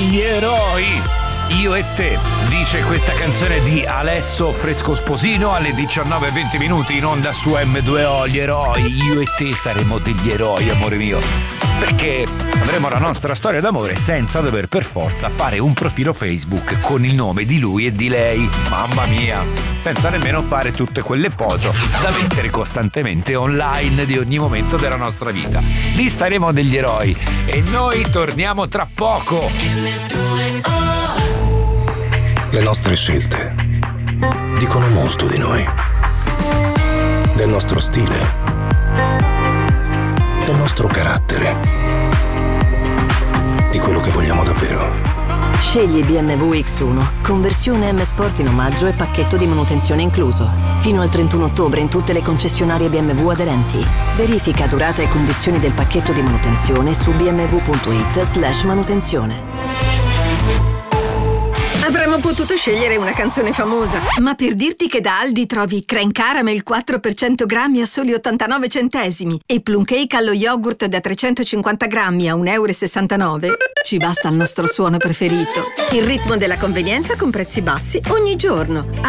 degli eroi. Io e te, dice questa canzone di Alesso Fresco Sposino alle 19:20 in onda su M2O. Gli eroi, io e te saremo degli eroi, amore mio, perché avremo la nostra storia d'amore senza dover per forza fare un profilo Facebook con il nome di lui e di lei. Mamma mia, senza nemmeno fare tutte quelle foto da mettere costantemente online di ogni momento della nostra vita. Lì saremo degli eroi e noi torniamo tra poco. Le nostre scelte dicono molto di noi, del nostro stile, del nostro carattere, di quello che vogliamo davvero. Scegli BMW X1, conversione M Sport in omaggio e pacchetto di manutenzione incluso. Fino al 31 ottobre in tutte le concessionarie BMW aderenti. Verifica durata e condizioni del pacchetto di manutenzione su bmw.it/manutenzione. Avremmo potuto scegliere una canzone famosa, ma per dirti che da Aldi trovi Crane Caramel 4% grammi a soli 89 centesimi e Plum Cake allo yogurt da 350 grammi a 1,69 €, ci basta il nostro suono preferito. Il ritmo della convenienza con prezzi bassi ogni giorno.